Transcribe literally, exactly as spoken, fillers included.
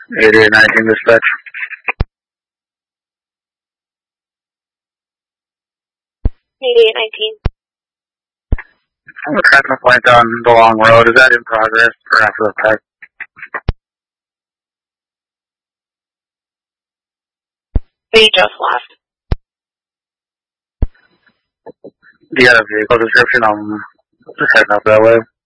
eighty-eight nineteen dispatch. eighty-eight nineteen. I'm a traffic point on the long road. Is that in progress or after the fact? They just left. Do you have a vehicle description? I'm just heading up that way.